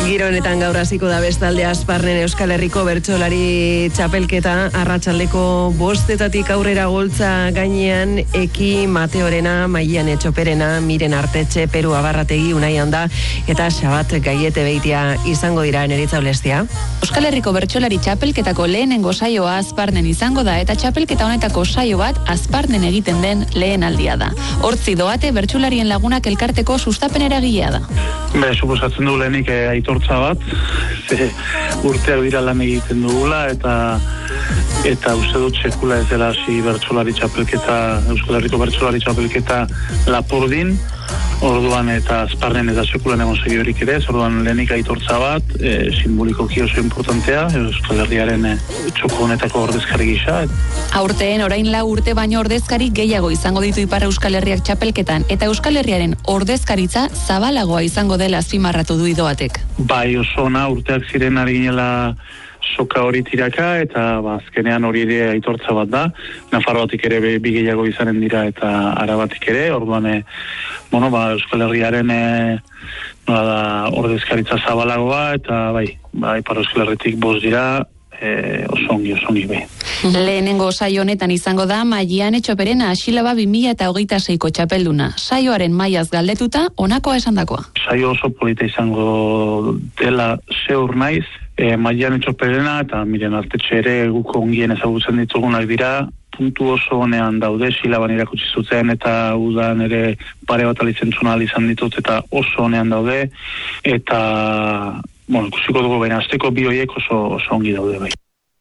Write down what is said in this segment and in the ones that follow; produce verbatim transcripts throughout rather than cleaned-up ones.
Giro honetan gaur hasiko da bestalde Asparnen Euskal Herriko bertsolari txapelketa arratsaldeko bostetatik aurrera goltza gainean Eki Mateorena, Maian Etxoperena, Miren Artetxe, Peru Abarrategi, Unai Handa eta Xabat Gaiete Beitia izango dira Eneritza Olestia. Euskal Herriko bertsolari txapelketako lehenengo saioa Asparnen izango da eta txapelketa honetako saio bat Asparnen egiten den lehen aldia da. Hortzi doate bertsolarien lagunak elkarteko sustapenera gilea da. Be, suposatzen du lehenik eh, aitortza bat, ze urteak dira lan egiten dugula eta eta uste dut sekula ez dela hasi bertsolari txapelketa, Euskal Herriko bertsolari txapelketa Lapurdin, orduan eta Asparnen eta sekulan egon segiorik ere, orduan lehenik aitortza bat, e, simbolikoki oso importantea, Euskal Herriaren e, txoko honetako ordezkari gisa. Aurteen orain lau urte baino ordezkari gehiago izango ditu Ipar Euskal Herriak txapelketan eta Euskal Herriaren ordezkaritza zabalagoa izango dela azpimarratu du Idoatek. Bai, oso ona urteak ziren ari ginela soka hori tiraka eta ba, azkenean hori ere aitortza bat da. Nafarroatik ere bi gehiago izanen dira eta Arabatik ere, orduan e, bueno, ba, Euskal Herriaren e, nola da, ordezkaritza zabalagoa eta bai, bai, Ipar Euskal Herritik bost dira, e, osongi, osongi bai. Lehenengo saio honetan izango da Maian Etxoperena Asilaba bi mila hogeita seiko txapelduna. Saioaren mailaz galdetuta honakoa esandakoa. Saio oso polita izango dela zeur naiz, e, Maian Etxoperena eta Miren Artetxe ere guk ongien ezagutzen ditugunak dira, puntu oso honean daude, Silaban irakutsi zuten eta udan ere pare bat alizentzuna izan ditut eta oso honean daude eta bueno, ikusiko dugu baina azteko bi horiek oso, oso ongi daude bai.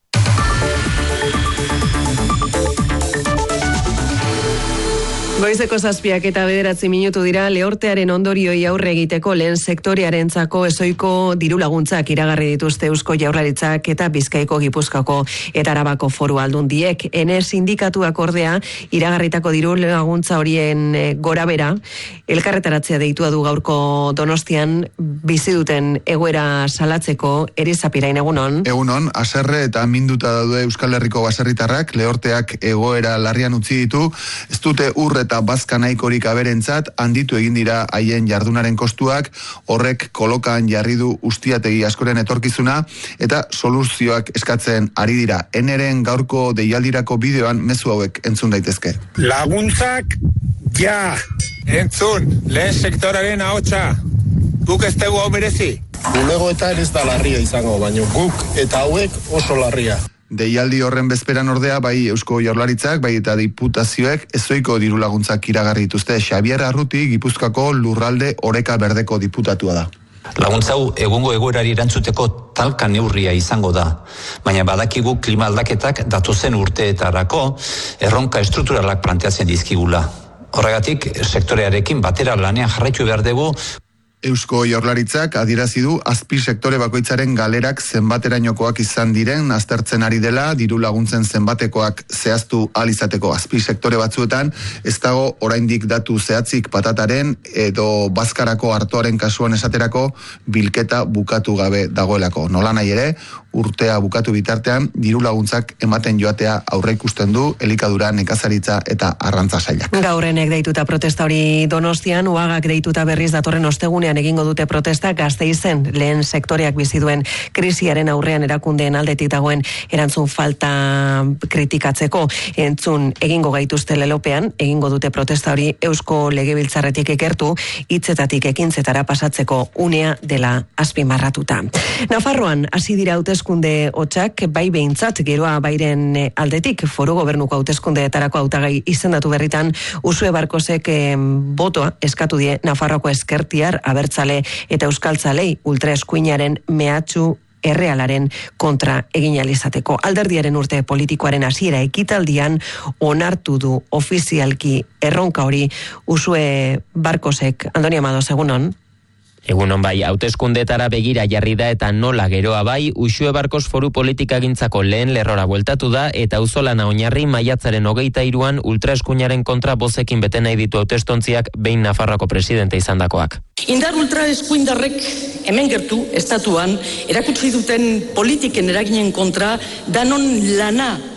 Goizeko zazpiak eta bederatzi minutu dira Lehortearen ondorioi aurre egiteko lehen sektorearentzako ezoiko diru laguntzak iragarri dituzte Eusko Jaurlaritzak eta Bizkaiko, Gipuzkoako eta Arabako Foru Aldundiek. Ene sindikatuak ordea iragarritako diru laguntza horien gorabera elkarretaratzea deitua du gaurko Donostian bizi duten egoera salatzeko. Erizapirain, egunon. Egunon, haserre eta minduta daude Euskal Herriko baserritarrak, Lehorteak egoera larrian utzi ditu, ez dute urre eta bazka nahikorik aberentzat handitu egin dira haien jardunaren kostuak, horrek kolokan jarri du ustiategi askoren etorkizuna eta soluzioak eskatzen ari dira. Eneren gaurko deialdirako bideoan mezu hauek entzun daitezke. Laguntzak ja! Entzun, lehen sektoraren ahotsa. Guk ez dugu hau merezi. Bulegoetan ez da larria izango, baina guk eta hauek oso larria. Deialdi horren bezperan ordea, bai Eusko Jaurlaritzak, bai eta diputazioek ezoiko diru laguntzak iragarri dituzte. Xabier Arruti, Gipuzkoako lurralde oreka berdeko diputatua da. Laguntzau egungo egoerari erantzuteko talka neurria izango da, baina badakigu klima aldaketak datozen urteetarako erronka estrukturalak planteatzen dizkigula. Horregatik, sektorearekin batera lanean jarraitu behar dugu. Eusko Jaurlaritzak adierazi du azpi sektore bakoitzaren galerak zenbaterainokoak izan diren aztertzen ari dela, diru laguntzen zenbatekoak zehaztu ahal izateko azpi sektore batzuetan, ez dago oraindik datu zehatzik patataren edo bazkarako artoaren kasuan esaterako bilketa bukatu gabe dagoelako. Nola nahi ere, urtea bukatu bitartean diru laguntzak ematen joatea aurre ikusten du elikadura, nekazaritza eta arrantza sailak. Gaurenek deituta protesta hori Donostian, Uagak deituta berriz datorren ostegunean egingo dute protesta Gasteizen lehen sektoreak bizi duen krisiaren aurrean erakundeen aldetik dagoen erantzun falta kritikatzeko. Entzun egingo gaituzte lelopean, egingo dute protesta hori Eusko Legebiltzarretik ikertu, hitzetatik ekintzetara pasatzeko unea dela azpimarratuta. Nafarroan hasi dira hauteskunde hotsak, bai behintzat geroa bairen aldetik, foru gobernuko hauteskundeetarako hautagai izendatu berritan, Usue Barkosek eh, botoa eskatu die Nafarroko ezkertiar abertzale eta euskaltzalei ultraeskuinaren mehatxu errealaren kontra egin ahal izateko. Alderdiaren urte politikoaren hasiera ekitaldian onartu du ofizialki erronka hori Usue Barkosek. Andoni Amadoz, egunon. Egunon bai, hauteskundetara begira jarri da eta nola geroa bai, Usue Barkos foru politikagintzako lehen lerrora bueltatu da eta auzolana oinarri maiatzaren hogeita hiruan ultraeskuinaren kontra bozekin bete nahi ditu hautestontziak behin Nafarroako presidente izandakoak. Indar ultraeskuindarrek hemen gertu, estatuan, erakutsi duten politiken eraginen kontra danon lana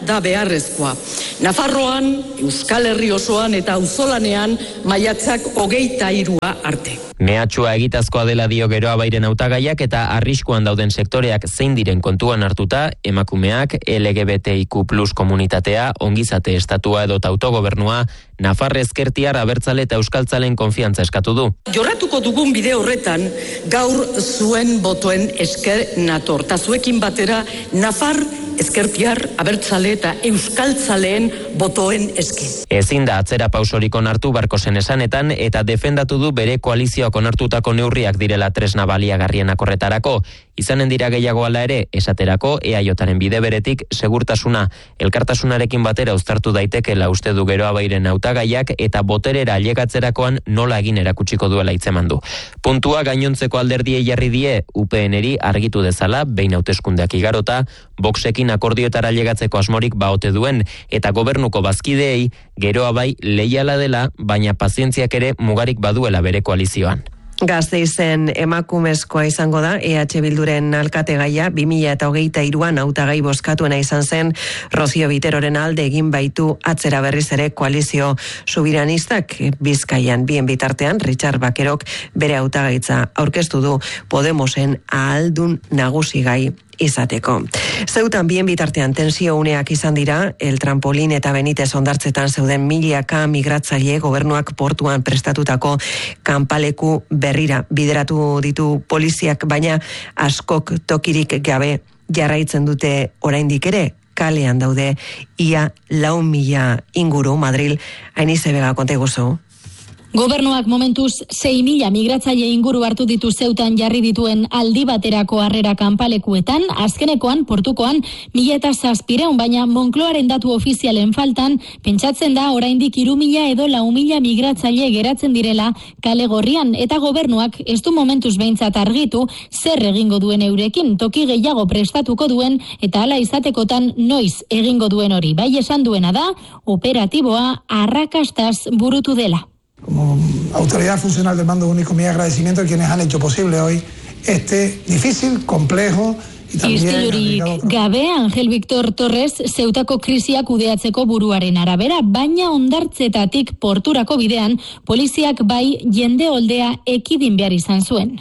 da beharrezkoa. Nafarroan, Euskal Herri osoan eta auzolanean maiatzak hogeita hirua arte. Mehatxua egitazkoa dela dio Geroa Bairen hautagaiak eta arriskuan dauden sektoreak zein diren kontuan hartuta, emakumeak, L G B T I Q plus komunitatea, ongizate estatua edo autogobernua, Nafar ezkertiar abertzale eta euskaltzalen konfiantza eskatu du. Jorratuko dugun bide horretan, gaur zuen botoen esker nator. Ta zuekin batera, Nafar ezkertiar abertzale eta euskaltzaleen botoen eske. Ezin da atzera pausorik onartu Barkosen esanetan eta defendatu du bere koalizioak onartutako neurriak direla tresna baliagarrienak horretarako. Izanen dira gehiago ala ere, esaterako E A Jaren bide beretik segurtasuna, elkartasunarekin batera uztartu daitekeela uste du Geroa Bairen hautagaiak eta boterera ailegatzerakoan nola egin erakutsiko duela hitzeman du. Puntua gainontzeko alderdiei jarri die U P Neri argitu dezala, behin hauteskundeak igarota, Voxekin akordioetara ailegatzeko asmorik baote duen eta gobernuko bazkideei Geroa Bai leiala dela, baina pazientziak ere mugarik baduela bere koalizioan. Gasteizen emakumezkoa izango da E H Bilduren alkategaia bi mila hogeita hiruan hautagai bozkatuena izan zen Rozio Biteroren alde egin baitu atzera berriz ere koalizio subiranistak Bizkaian. Bien bitartean Richard Bakerok bere hautagaitza aurkeztu du Podemosen ahaldun nagusigai izateko. Zeutan bien bitartean tensio uneak izan dira, El Trampolín eta Benitez ondartzetan zeuden milaka migratzaile gobernuak portuan prestatutako kanpaleku berrira bideratu ditu poliziak, baina askok tokirik gabe jarraitzen dute oraindik ere, kalean daude ia lau mila inguru. Madril, Ainize Bega, konta iguzu. Gobernuak momentuz sei mila migratzaile inguru hartu ditu Zeutan jarri dituen aldi baterako harrera kanpalekuetan, azkenekoan portukoan mila eta zazpireun, baina Moncloaren datu ofizialen faltan, pentsatzen da oraindik hiru mila edo lau mila migratzaile geratzen direla kale gorrian, eta gobernuak ez du momentuz behintzat argitu zer egingo duen eurekin, toki gehiago prestatuko duen eta hala izatekotan noiz egingo duen hori. Bai esan duena da, operatiboa arrakastaz burutu dela. Como autoridad funcional del Mando Único, mi agradecimiento a quienes han hecho posible hoy este difícil, complejo y también... Istilurik gabe Angel Victor Torres Zeutako krisia kudeatzeko buruaren arabera, baina ondartzetatik porturako bidean poliziak bai jende oldea ekidin behar izan zuen.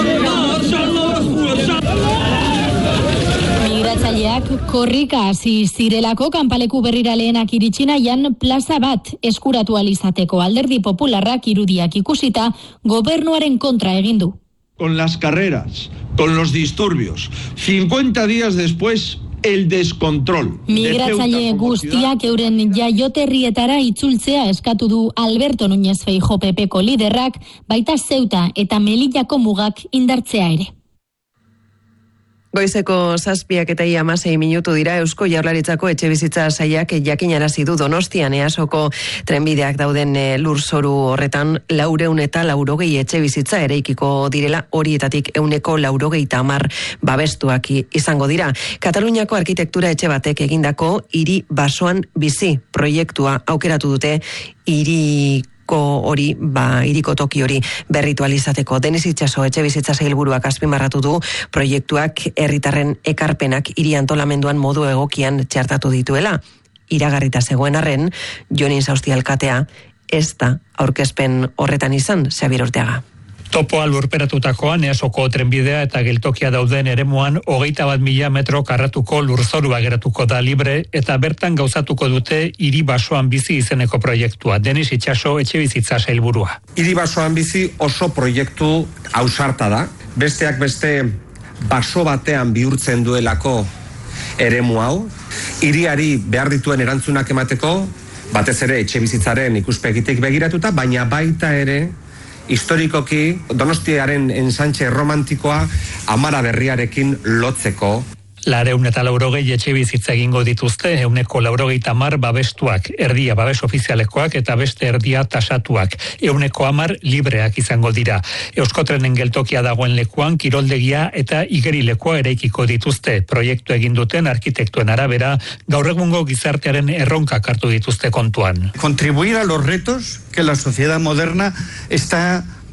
Migratzaileak korrika hasi zirelako kanpaleku berrira lehenak iritsi nahian plaza bat eskuratu alizateko. Alderdi Popularrak irudiak ikusita gobernuaren kontra egin du. Con las carreras, con los disturbios, cincuenta días después el descontrol. Migratzaile guztiak euren jaioterrietara itzultzea eskatu du Alberto Núñez Feijóo P Pko liderrak, baita Zeuta eta Melillako mugak indartzea ere. Goizeko zazpiak eta ia hamasei minutu dira. Eusko Jaurlaritzako etxebizitza sailak jakinarazi du Donostian Easoko trenbideak dauden lurzoru horretan laureun eta laurogei etxebizitza eraikiko direla, horietatik ehuneko laurogeita hamar babestuak izango dira. Kataluniako arkitektura etxe batek egindako hiri basoan bizi proiektua aukeratu dute hiri hori, ba, iriko toki hori berritualizateko. Denis Itxaso etxebizitza sailburuak azpimarratu du proiektuak herritarren ekarpenak hiri antolamenduan modu egokian txertatu dituela. Iragarrita zegoen arren, Jonin Sausti alkatea ez da aurkezpen horretan izan, Xabier Orteaga. Topoa lurperatutakoan Easoko trenbidea eta geltokia dauden eremuan hogeita bat mila metro karratuko lurzorua geratuko da libre eta bertan gauzatuko dute hiri basoan bizi izeneko proiektua. Denis Itxaso etxebizitza sailburua. Hiri basoan bizi oso proiektu ausarta da. Besteak beste baso batean bihurtzen duelako eremu hau. Hiriari behar dituen erantzunak emateko, batez ere etxebizitzaren ikuspegitik begiratuta, baina baita ere historikoki Donostiaren ensanche romantikoa Amara berriarekin lotzeko. Lareun eta laurogei etxebizitza egingo dituzte, euneko laurogeita hamar babestuak, erdia babes ofizialekoak eta beste erdia tasatuak. Euneko hamar libreak izango dira. Euskotrenen geltokia dagoen lekuan, kiroldegia eta igerilekoa eraikiko dituzte. Proiektu egin duten arkitektuen arabera, gaur egungo gizartearen erronkak hartu dituzte kontuan. Contribuir a los retos que la sociedad moderna está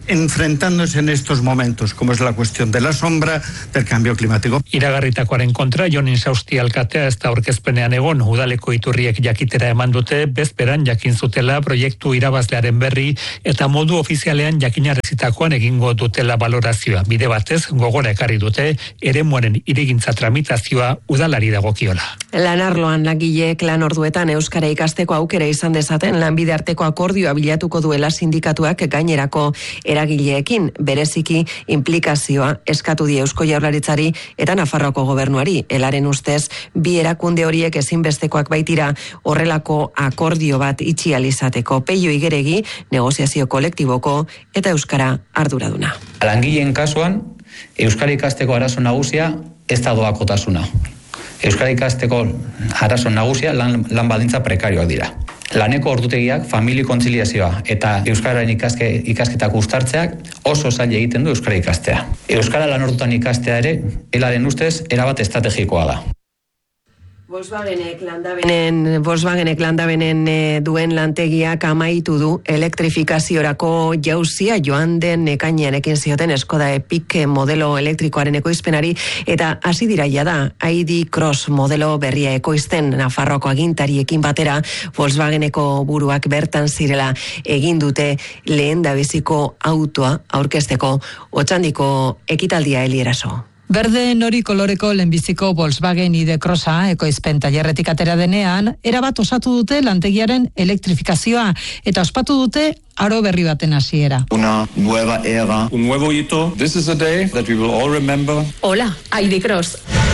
enfrentándose en estos momentos, como es la cuestión de la sombra, del cambio climático. Iragarritakoaren kontra, Jon Insausti alkatea ez da aurkezpenean egon, udaleko iturriek jakitera eman dute, bezperan jakin zutela proiektu irabazlearen berri eta modu ofizialean jakinarrezitakoan egingo dutela balorazioa. Bide batez, gogora ekarri dute, eremuaren irigintza tramitazioa udalari dagokiola. Lanarloan langileek lan orduetan euskara ikasteko aukera izan dezaten lanbide arteko akordioa bilatuko duela sindikatuak gainerako eragileekin, bereziki implikazioa eskatu die Eusko Jaurlaritzari eta Nafarroako gobernuari. Elaren ustez, bi erakunde horiek ezinbestekoak baitira horrelako akordio bat itxi ahal izateko. Peio Igeregi, negoziazio kolektiboko eta euskara arduraduna. Langileen kasuan, euskara ikasteko arazo nagusia ez da doakotasuna. Euskara ikasteko arazo nagusia lan, lan baldintza prekarioak dira. Laneko ordutegiak, famili kontziliazioa eta euskararen ikaske, ikasketak uztartzeak oso zaila egiten du euskara ikastea. Euskara lan ordutan ikastea ere, elaren ustez, erabat estrategikoa da. Volkswagenek landabenen, Volkswagenek landabenen e, duen lantegiak amaitu du elektrifikaziorako jauzia joan den ekainean ekin zioten Skoda Epic modelo elektrikoaren ekoizpenari eta hasi dira jada I D Cross modelo berria ekoizten. Nafarroako agintariekin batera Volkswageneko buruak bertan zirela egin dute lehendabiziko autoa aurkezteko Otsandiko ekitaldia Elieraso. Berde nori koloreko lehenbiziko Volkswagen I D Crossa ekoizpen tailerretik atera denean, erabat osatu dute lantegiaren elektrifikazioa eta ospatu dute aro berri baten hasiera. Una nueva era. Un nuevo hito. This is a day that we will all remember. Hola, I D Cross.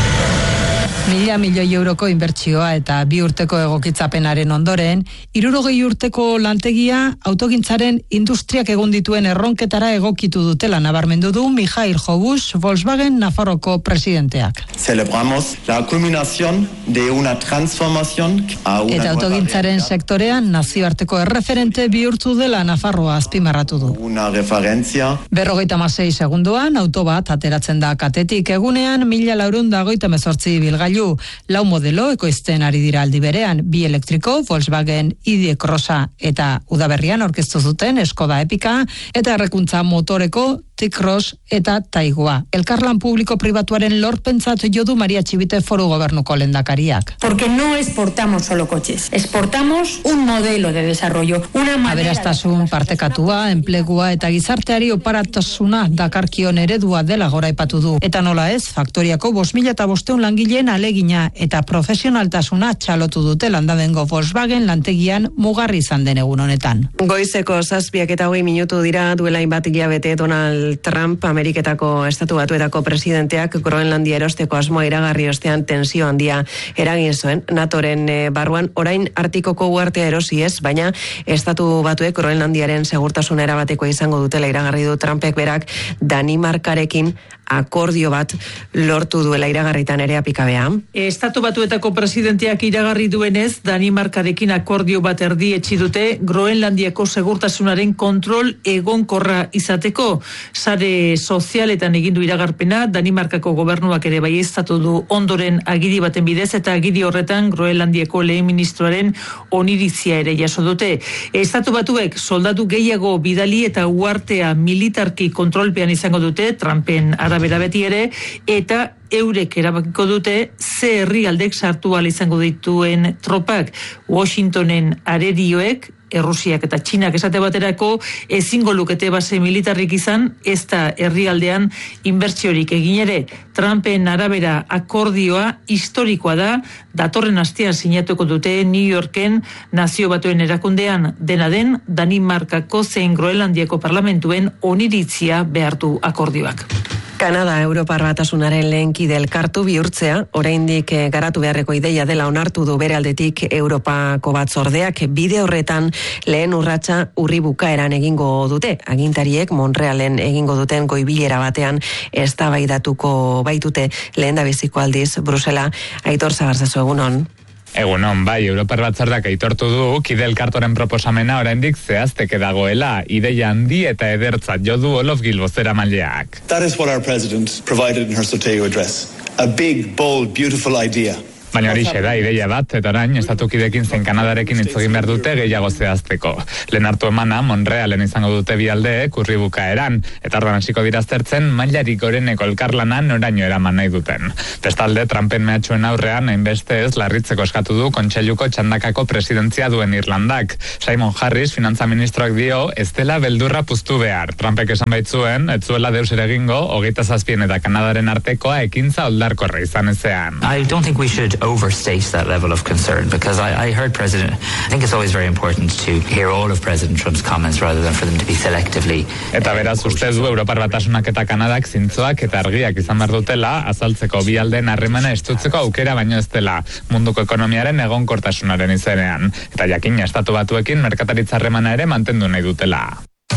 Mila milioi euroko inbertsioa eta bi urteko egokitzapenaren ondoren, hirurogei urteko lantegia autogintzaren industriak egon dituen erronketara egokitu dutela nabarmendu du Mijail Jobus, Volkswagen Nafarroko presidenteak. Celebramos la culminación de una transformación a una eta autogintzaren sektorean nazioarteko erreferente bihurtu dela Nafarroa azpimarratu du. Una referencia. Berrogeita hamasei segundoan auto bat ateratzen da katetik egunean mila laurehun eta hogeita hemezortzi bilgailu. Lau modelo ekoizten ari dira aldi berean, bi elektriko, Volkswagen I D Crossa eta udaberrian aurkeztu zuten Skoda Epica eta errekuntza motoreko T-Cross eta Taigua. Elkarlan publiko pribatuaren lorpentzat jodu Maria Txibite Foru Gobernuko lehendakariak. Porque no exportamos solo coches, exportamos un modelo de desarrollo, una manera... Aberastasun partekatua, enplegua eta gizarteari oparatasuna dakarkion eredua dela goraipatu du. Eta nola ez, faktoriako bost mila eta bosteun langileen alegina eta profesionaltasuna txalotu dute landabengo Volkswagen lantegian mugarri izan den egun honetan. Goizeko zazpiak eta hogei minutu dira duela inbat hilabete Donald Trump, Ameriketako Estatu Batuetako presidenteak Groenlandia erosteko asmoa iragarri ostean tensio handia eragin zuen. Natoren e, barruan orain Artikoko uhartea erosi ez, baina Estatu Batuek Groenlandiaren segurtasuna erabateko izango dutela iragarri du Trumpek berak Danimarkarekin akordio bat lortu duela iragarritan ere apikabea. Estatu Batuetako presidenteak iragarri duenez, Danimarkarekin akordio bat erdi etxi dute Groenlandiako segurtasunaren kontrol egonkorra izateko. Sare sozialetan egin du iragarpena, Danimarkako gobernuak ere baieztatu du ondoren agiri baten bidez eta agiri horretan Groenlandiako lehen ministroaren oniritzia ere jaso dute. Estatu Batuek soldatu gehiago bidali eta uhartea militarki kontrolpean izango dute, Trumpen arabera beti ere, eta eurek erabakiko dute ze herrialdek sartu ahal izango dituen tropak. Washingtonen arerioek, Errusiak eta Txinak esate baterako ezingo lukete base militarrik izan, ez da herrialdean inbertsiorik egin ere. Trumpen arabera akordioa historikoa da, datorren astean sinatuko dute New Yorken Nazio Batuen erakundean, dena den Danimarkako zein Groenlandiako parlamentuen oniritzia behartu akordioak. Kanada Europar Batasunaren lehenkide elkartu bihurtzea, oraindik garatu beharreko ideia dela onartu du bere aldetik Europako batzordeak. Bide horretan lehen urratsa urri bukaeran egingo dute. Agintariek Montrealen egingo duten goibilera batean eztabaidatuko baitute lehendabiziko aldiz Brusela. Aitor Zabarzazu, egunon. Egunon, bai, Europar Batzordeak aitortu du kide elkartoren proposamena oraindik zehazteke dagoela, ideia handi eta edertzat jo du Olof Gil bozeramaileak. That is what our president provided in her Sotego address. A big, bold, beautiful idea. Baina hori da ideia bat, eta orain estatukidekin zein Kanadarekin hitz egin behar dute gehiago zehazteko. Lehen hartu emana Monrealen izango dute bi aldeek urri bukaeran, eta orduan hasiko dira aztertzen mailarik goreneko elkarlana noraino eraman nahi duten. Bestalde, Trumpen mehatxuen aurrean, hainbeste ez larritzeko eskatu du kontseiluko txandakako presidentzia duen Irlandak. Simon Harris, finantza ministroak dio, ez dela beldurra puztu behar. Trumpek esan baitzuen, ez zuela deus ere egingo, hogeita zazpien eta Kanadaren artekoa ekintza oldarkorra izan ezean. I don't think we should overstate that level of concern, because I, I heard President, I think it's always very important to hear all of President Trump's comments rather than for them to be selectively. Eta beraz uste du Europar Batasunak eta Kanadak zintzoak eta argiak izan behar dutela, azaltzeko bi aldeen harremana estutzeko aukera baino ez dela munduko ekonomiaren egonkortasunaren izenean. Eta jakina estatu batuekin merkataritza harremana ere mantendu nahi dutela.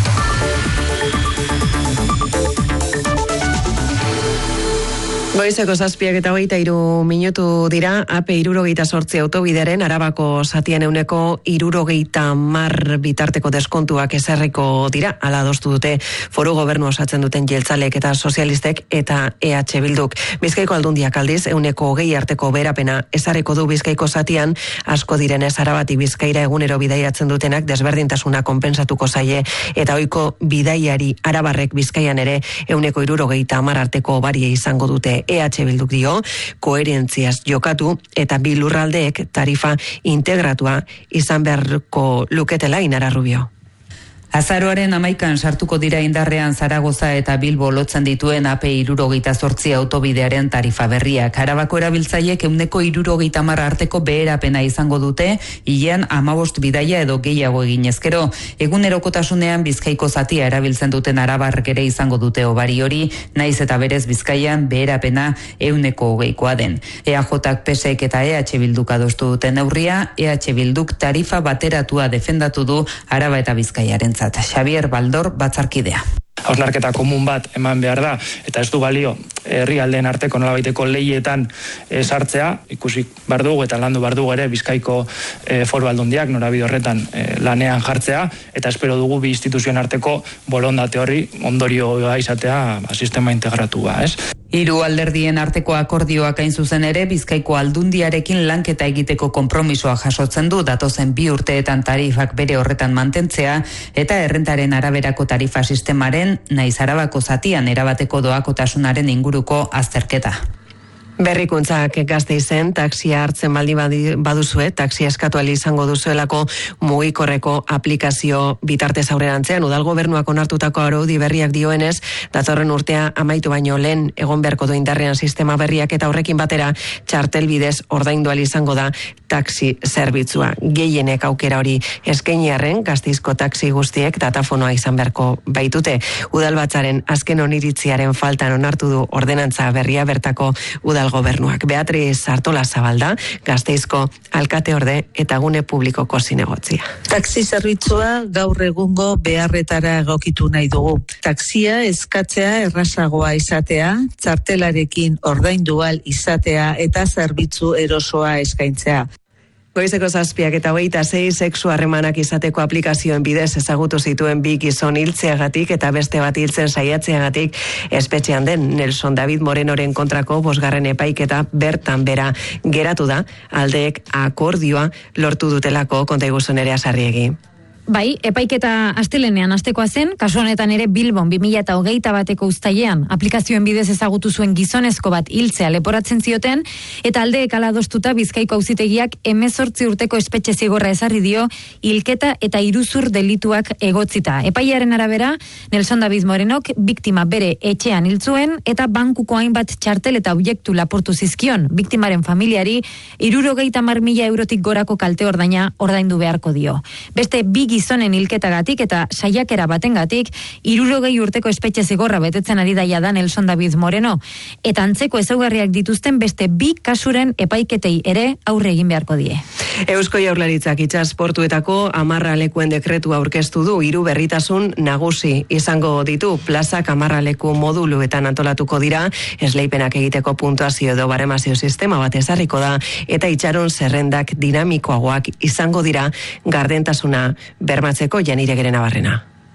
Goizeko zazpiak eta hogeita hiru minutu dira, A P hirurogeita zortzi autobideren Arabako zatian euneko hirurogeita mar bitarteko deskontuak ezarriko dira, hala adostu dute foru gobernu osatzen duten jeltzalek eta sozialistek eta E H Bilduk. Bizkaiko aldundiak aldiz, euneko hogei arteko beherapena ezarriko du Bizkaiko zatian, asko direnez Arabatik Bizkaira egunero bidaiatzen dutenak desberdintasuna konpentsatuko zaie, eta ohiko bidaiari arabarrek Bizkaian ere euneko hirurogeita hamar arteko barie izango dute. E H Bilduk dio, koherentziaz jokatu eta bi lurraldeek tarifa integratua izan beharko luketela. Inara Rubio. Azaroaren amaikan sartuko dira indarrean Zaragoza eta Bilbo lotzen dituen A P hirurogeita zortzi autobidearen tarifa berriak. Arabako erabiltzaiek euneko hirurogeita hamar arteko beherapena izango dute, hilean hamabost bidaia edo gehiago egin ezkero. Egunerokotasunean Bizkaiko zatia erabiltzen duten arabarrek ere izango dute hobari hori, naiz eta berez Bizkaian beherapena euneko hogeikoa den. E A Jak, P S ek eta E H Bilduk adostu duten neurria, E H Bilduk tarifa bateratua defendatu du Araba eta Bizkaiaren. Xavier Baldor batzarkidea. Hausnarketa komun bat eman behar da, eta ez du balio herrialdeen arteko nolabaiteko leietan e, sartzea, ikusi behar dugu eta landu behar dugu ere Bizkaiko e, foru aldundiak norabide horretan e, lanean jartzea, eta espero dugu bi instituzioen arteko bolondate horri ondorioa izatea ba, sistema integratua, ez? Hiru alderdien arteko akordioak hain zuzen ere Bizkaiko aldundiarekin lanketa egiteko konpromisoa jasotzen du, datozen bi urteetan tarifak bere horretan mantentzea eta errentaren araberako tarifa sistemaren naiz Arabako zatian erabateko doakotasunaren inguruko azterketa. Berrikuntzak Gasteizen taxia hartzen baldi baduzue, taxia eskatu ahal izango duzuelako mugikorreko aplikazio bitartez aurrerantzean. Udal gobernuak onartutako araudi berriak dioenez, datorren urtea amaitu baino lehen egon beharko du indarrean sistema berriak, eta horrekin batera txartel bidez ordaindu ahal izango da taxi zerbitzua. Gehienek aukera hori eskaini arren, Gasteizko taxi guztiek datafonoa izan beharko baitute. Udalbatzaren azken oniritziaren faltan onartu du ordenantza berria bertako udal gobernuak. Beatriz Artola Zabalda, Gasteizko alkate orde eta gune publikoko zinegotzia. Taxi zerbitzua gaur egungo beharretara egokitu nahi dugu. Taxia eskatzea errazagoa izatea, txartelarekin ordaindu ahal izatea eta zerbitzu erosoa eskaintzea. Goizeko zazpiak eta hogeita sei sexu harremanak izateko aplikazioen bidez ezagutu zituen bi gizon hiltzeagatik eta beste bat hiltzen saiatzeagatik espetxean den Nelson David Morenoren kontrako bosgarren epaiketa bertan bera geratu da, aldeek akordioa lortu dutelako, konta iguzun ere Asarriegi. Bai, epaiketa astelenean astekoa zen, kasu honetan ere Bilbon bi mila hogeita bateko uztailean aplikazioen bidez ezagutu zuen gizonezko bat hiltzea leporatzen zioten, eta aldeek hala adostuta Bizkaiko auzitegiak hemezortzi urteko espetxe zigorra ezarri dio hilketa eta iruzur delituak egotzita. Epailearen arabera, Nelson David Morenok biktima bere etxean hiltzuen eta bankuko hainbat txartel eta objektu lapurtu zizkion. Biktimaren familiari hirurogeita hamar mila eurotik gorako kalte ordaina ordaindu beharko dio. Beste bi gizonen hilketagatik eta saiakera batengatik hirurogei urteko espetxe zigorra betetzen ari daia da Nelson David Moreno, eta antzeko ezaugarriak dituzten beste bi kasuren epaiketei ere aurre egin beharko die. Eusko Jaurlaritzak itsas portuetako hamarra lekuen dekretua aurkeztu du. Hiru berritasun nagusi izango ditu. Plazak hamarra leku moduluetan antolatuko dira, esleipenak egiteko puntuazio edo baremazio sistema bat ezarriko da, eta itxaron zerrendak dinamikoagoak izango dira gardentasuna bermatzeko. Janire Gere Nabarrena.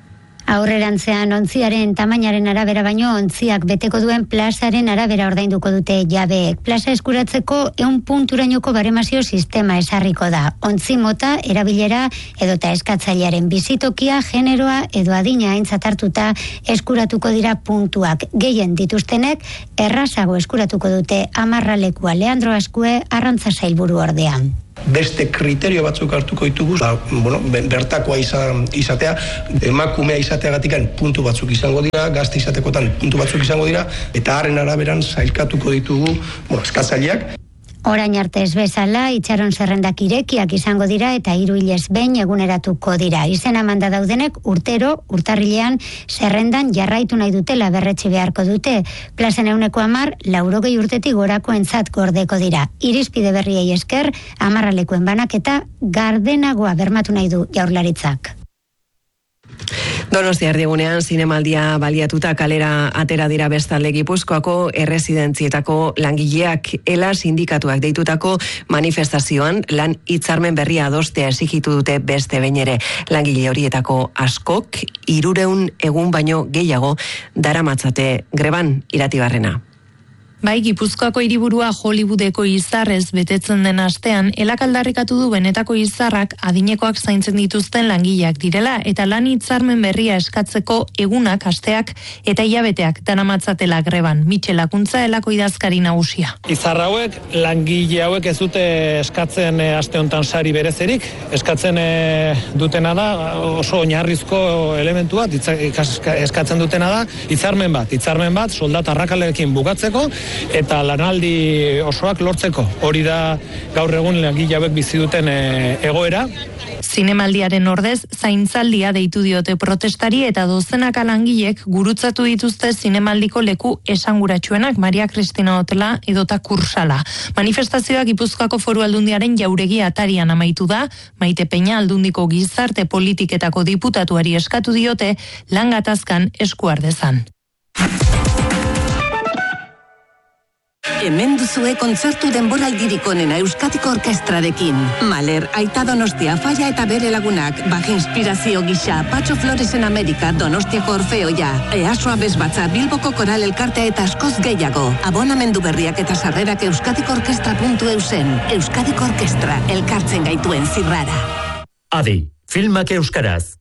Aurrerantzean ontziaren tamainaren arabera baino ontziak beteko duen plazaren arabera ordainduko dute jabeek. Plaza eskuratzeko ehun punturainoko baremazio sistema esarriko da. Ontzi mota, erabilera edota eskatzailearen bizitokia, generoa edo adina aintzat hartuta eskuratuko dira puntuak. Gehien dituztenek errazago eskuratuko dute amarralekua. Leandro Azkue, Arrantza Sailburu ordean. Beste kriterio batzuk hartuko ditugu, ba, bueno, bertakoa izan, izatea, emakumea izateagatikan puntu batzuk izango dira, gazte izatekotan puntu batzuk izango dira, eta haren araberan sailkatuko ditugu, bueno, eskatzaileak. Orain arte ez bezala, itxaron zerrendak irekiak izango dira eta hiru hilez behin eguneratuko dira. Izena manda daudenek urtero, urtarrilean, zerrendan jarraitu nahi dutela berretsi beharko dute. Plazen euneko amar, laurogei urtetik gorakoentzat gordeko dira. Irizpide berriei esker, amarralekuen banaketa gardenagoa bermatu nahi du Jaurlaritzak. Donostia erdigunean zinemaldia baliatuta kalera atera dira bestalde Gipuzkoako erresidentzietako langileak ela sindikatuak deitutako manifestazioan lan hitzarmen berria adostea exigitu dute beste behin ere. Langile horietako askok hirurehun egun baino gehiago daramatzate greban. Iratibarrena. Bai, Gipuzkoako hiriburua Hollywoodeko izarrez betetzen den astean, elak aldarrikatu du benetako izarrak adinekoak zaintzen dituzten langileak direla eta lan hitzarmen berria eskatzeko egunak, asteak eta hilabeteak daramatzatela greban. Mitxel Lakuntza, elako idazkari nagusia. Izar hauek, langile hauek ez dute eskatzen e, aste hontan sari berezerik, eskatzen e, dutena da, oso oinarrizko elementu bat, eskatzen dutena da, hitzarmen bat, hitzarmen bat, soldata arrakalekin bukatzeko, eta lanaldi osoak lortzeko. Hori da gaur egun langile hauek bizi duten e, egoera. Zinemaldiaren ordez, zaintzaldia deitu diote protestari eta dozenaka langilek gurutzatu dituzte zinemaldiko leku esanguratsuenak Maria Cristina Hotela edota Kursala. Manifestazioak Gipuzkoako Foru Aldundiaren jauregi atarian amaitu da, Maite Peña Aldundiko gizarte politiketako diputatuari eskatu diote lan gatazkan esku ardezan. Hemen duzue kontzertu denboraldirik onena Euskadiko Orkestrarekin. Mahler, Aita Donostia, Falla eta bere lagunak, Bach Inspirazio gisa, Patxo Floresen Amerika, Donostiako Orfeoia, Easoa Bezbatza, Bilboko Koral Elkartea eta askoz gehiago. Abonamendu berriak eta sarrerak euskadiko orkestra puntu eusen. Euskadiko Orkestra, elkartzen gaituen zirrara. Adi, filmak euskaraz.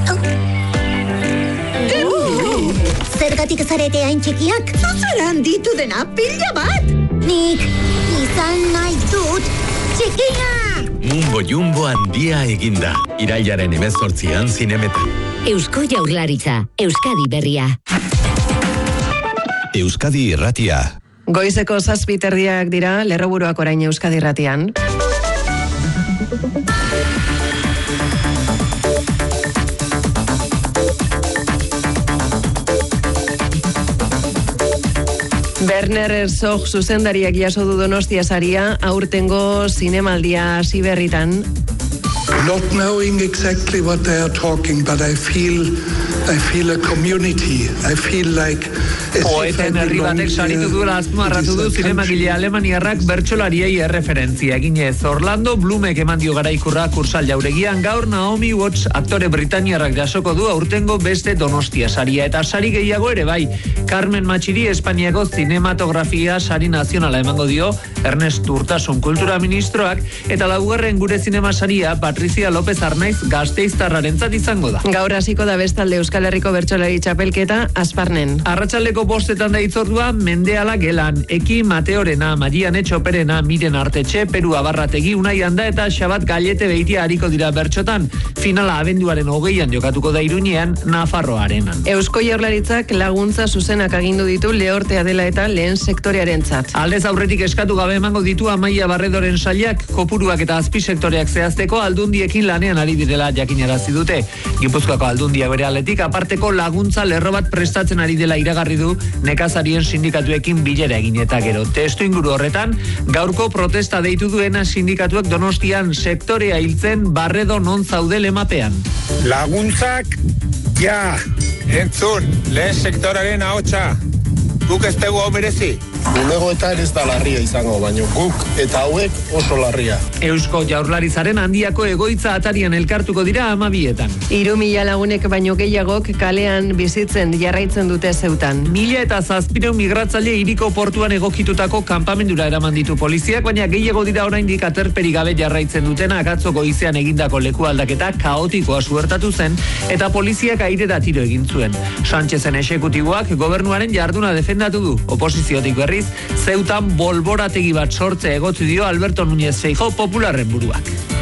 Zergatik zarete hain txikiak? Zuzeran ditu dena pila bat! Nik izan nahi dut txikia! Mumbo Jumbo handia eginda. Irailaren hemezortzian zinemetan. Eusko Jaurlaritza, Euskadi berria. Euskadi irratia. Goizeko zazpiterdiak dira, lerroburuak orain Euskadi irratian. Werner Herzog zuzendariak jaso du Donostia saria, aurtengo zinemaldia hasi berritan. Not knowing exactly what they are talking, but I feel I feel a community. I feel like Poeten herri batek saritu duela azpimarratu du zinemagile alemaniarrak bertsolariei erreferentzia eginez. Orlando Blumek eman dio garaikurra Kursal jauregian, gaur Naomi Watts aktore britaniarrak jasoko du aurtengo beste Donostia saria eta sari gehiago ere bai. Carmen Matxiri Espainiako zinematografia sari nazionala emango dio Ernest Urtasun kultura ministroak eta laugarren gure zinema saria Patricia López Arnaiz gasteiztarrarentzat izango da. Gaur hasiko da bestalde Euskal Herriko bertsolari txapelketa Asparnen. Arratsaldeko bostetan da itzordua Mendeala Gelan, Eki Mateorena, Marian Etxoperena, Miren Artetxe, Peru Abarrategi, Unai Anda eta Xabat Gallete Beitia hariko dira bertsotan. Finala abenduaren hogeian jokatuko da Iruñean, Nafarroarenan. Eusko Jaurlaritzak laguntza zuzenak agindu ditu Lehortea dela eta lehen sektorearentzat. Aldez aurretik eskatu gabe emango ditu Amaia Barredoren sailak, kopuruak eta azpisektoreak zehazteko aldundiekin lanean ari direla jakinarazi dute. Gipuzkoako aldundia bere aldetik aparteko laguntza lerro bat prestatzen ari dela iragarri du nekazarien sindikatuekin bilera egin eta gero. Testu inguru horretan, gaurko protesta deitu duena sindikatuak Donostian sektorea hiltzen Barredo non zaude lemapean. Laguntzak, ja, entzun, lehen sektoraren ahotsa, guk ez tegu hau merezi. Bulegoetan ez da larria izango, baina guk eta hauek oso larria. Eusko Jaurlaritzaren handiako egoitza atarian elkartuko dira amabietan. Hiru mila lagunek baino gehiagok kalean bizitzen jarraitzen dute Zeutan. Mila eta zazpireun migratzaile hiriko portuan egokitutako kanpamendura eraman ditu poliziak, baina gehiago dira oraindik aterperi gabe jarraitzen dutena. Atzo goizean egindako leku aldaketa kaotikoa suertatu zen eta poliziak airera tiro egin zuen. Sánchezen exekutiboak gobernuaren jarduna defendatu du. Oposiziotik berriz, Zeutan bolborategi bat sortze egotzi dio Alberto Núñez Feijóo Popularren buruak.